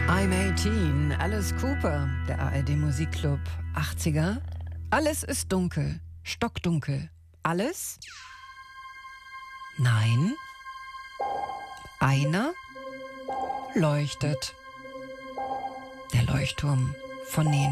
I'm 18, Alice Cooper, der ARD Musikclub 80er. Alles ist dunkel, stockdunkel. Alles? Nein. Einer leuchtet. Der Leuchtturm von Nena.